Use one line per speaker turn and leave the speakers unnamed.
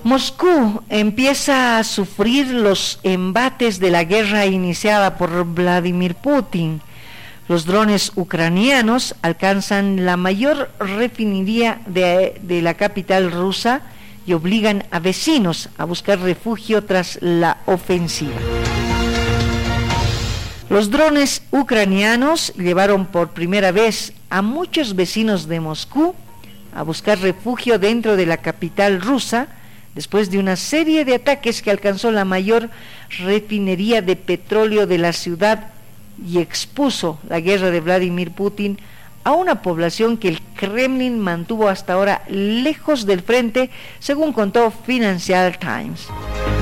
Moscú empieza a sufrir los embates de la guerra iniciada por Vladimir Putin. Los drones ucranianos alcanzan la mayor refinería de la capital rusa y obligan a vecinos a buscar refugio tras la ofensiva. Los drones ucranianos llevaron por primera vez a muchos vecinos de Moscú a buscar refugio dentro de la capital rusa después de una serie de ataques que alcanzó la mayor refinería de petróleo de la ciudad y expuso la guerra de Vladimir Putin a una población que el Kremlin mantuvo hasta ahora lejos del frente, según contó Financial Times.